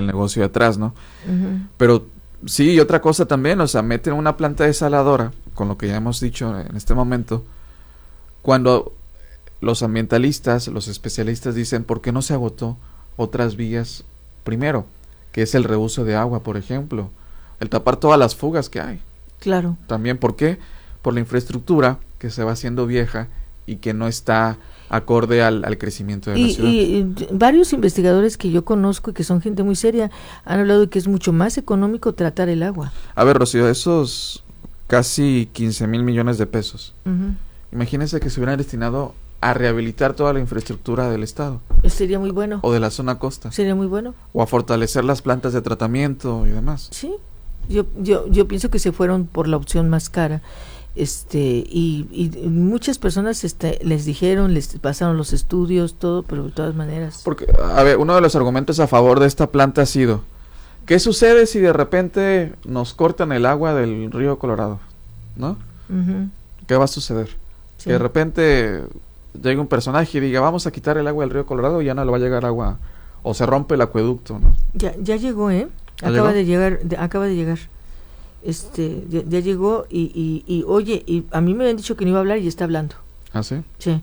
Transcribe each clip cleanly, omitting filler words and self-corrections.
el negocio de atrás, ¿no? Pero sí, y otra cosa también, o sea, meten una planta desaladora, con lo que ya hemos dicho en este momento, cuando los ambientalistas, los especialistas dicen, ¿por qué no se agotó otras vías primero? Que es el reuso de agua, por ejemplo, el tapar todas las fugas que hay. Claro. También, ¿por qué? Por la infraestructura que se va haciendo vieja y que no está acorde al crecimiento de la ciudad. Y varios investigadores que yo conozco y que son gente muy seria han hablado de que es mucho más económico tratar el agua. A ver, Rocío, esos casi 15,000 millones de pesos, imagínense que se hubieran destinado a rehabilitar toda la infraestructura del estado. Sería muy bueno. O de la zona costa. Sería muy bueno. O a fortalecer las plantas de tratamiento y demás. Sí, yo pienso que se fueron por la opción más cara. Y muchas personas les dijeron, les pasaron los estudios, todo, pero de todas maneras. Porque, a ver, uno de los argumentos a favor de esta planta ha sido, ¿qué sucede si de repente nos cortan el agua del río Colorado? ¿No? ¿Qué va a suceder? Sí. Que de repente llegue un personaje y diga, vamos a quitar el agua del río Colorado y ya no le va a llegar agua, o se rompe el acueducto, ¿no? Ya llegó, acaba de llegar. Ya llegó y oye, y a mí me habían dicho que no iba a hablar y está hablando. ¿Ah, sí? Sí.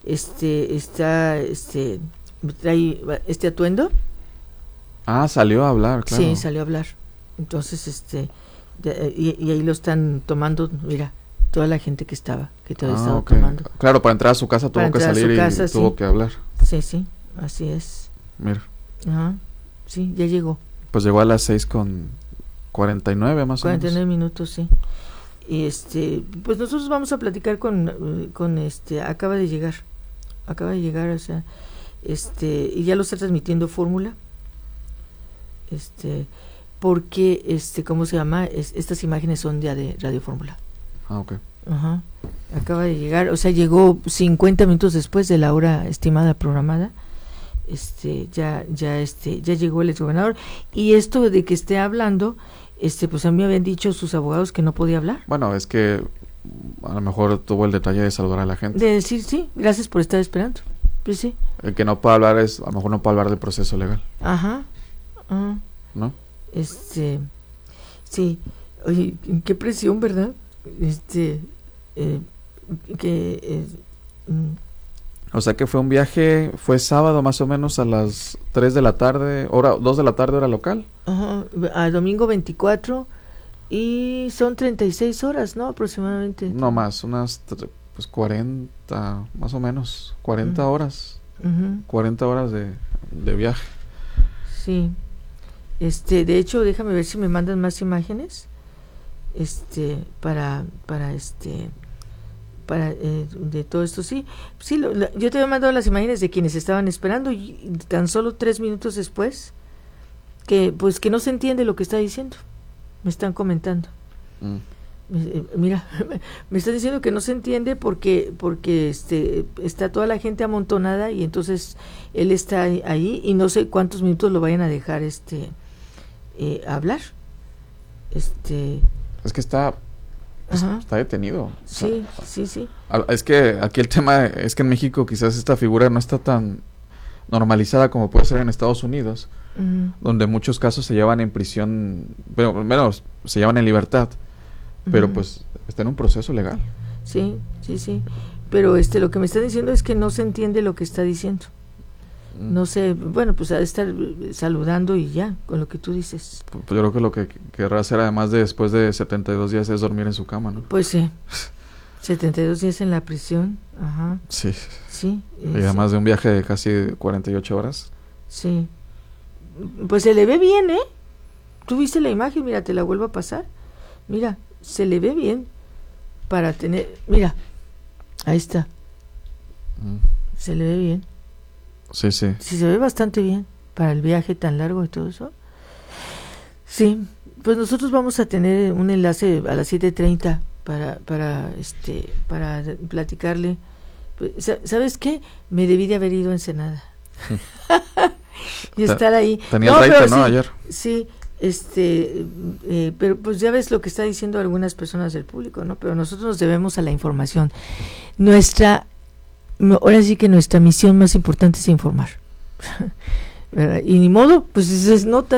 Trae este atuendo. Ah, salió a hablar, claro. Sí, salió a hablar. Entonces, y ahí lo están tomando, mira, toda la gente que todavía estaba tomando. Claro, para entrar a su casa tuvo que salir y tuvo que hablar. Sí, así es. Mira. Ajá, sí, ya llegó. Pues llegó a las 6:49 más o menos. 49 minutos, sí. Y pues nosotros vamos a platicar con acaba de llegar, o sea, y ya lo está transmitiendo Fórmula, porque, ¿cómo se llama? Estas imágenes son ya de Radio Fórmula. Ah, ok. Ajá. Acaba de llegar, o sea, llegó 50 minutos después de la hora estimada programada. Ya llegó el exgobernador, y esto de que esté hablando, pues a mí me habían dicho sus abogados que no podía hablar. Bueno, es que a lo mejor tuvo el detalle de saludar a la gente. De decir, sí, gracias por estar esperando. Pues sí. El que no puede hablar a lo mejor no puede hablar del proceso legal. Ajá. ¿No? Sí. Oye, qué presión, ¿verdad? O sea que fue un viaje, fue sábado más o menos a las 3 de la tarde, 2 de la tarde hora local. Ajá, a domingo 24, y son 36 horas, ¿no? Aproximadamente. No más, unas 40, más o menos, 40 horas. 40 horas de viaje. Sí. De hecho, déjame ver si me mandan más imágenes. Para de todo esto, sí, yo te había mandado las imágenes de quienes estaban esperando, y tan solo 3 minutos después, que no se entiende lo que está diciendo, me están comentando. Mira, me están diciendo que no se entiende porque está toda la gente amontonada, y entonces él está ahí y no sé cuántos minutos lo vayan a dejar hablar. Es que está detenido. Sí. Es que aquí el tema es que en México quizás esta figura no está tan normalizada como puede ser en Estados Unidos, donde muchos casos se llevan en prisión, pero menos se llevan en libertad, pero pues está en un proceso legal. Sí, pero lo que me está diciendo es que no se entiende lo que está diciendo. No sé, bueno, pues ha de estar saludando y ya, con lo que tú dices. Pues yo creo que lo que querrá hacer, además de después de 72 días, es dormir en su cama, ¿no? Pues sí, 72 días en la prisión, ajá. Sí. Sí. Y además de un viaje de casi 48 horas. Sí. Pues se le ve bien, ¿eh? ¿Tú viste la imagen? Mira, te la vuelvo a pasar. Mira, se le ve bien para tener... Mira, ahí está. Se le ve bien. Sí. Sí, se ve bastante bien para el viaje tan largo y todo eso. Sí, pues nosotros vamos a tener un enlace a las 7:30 para platicarle. ¿Sabes qué? Me debí de haber ido a Ensenada. Y estar ahí. Tenía el raite, ¿no? Ayer. Sí, pero pues ya ves lo que está diciendo algunas personas del público, ¿no? Pero nosotros nos debemos a la información. Ahora sí que nuestra misión más importante es informar. ¿Verdad? Y ni modo, pues es nota.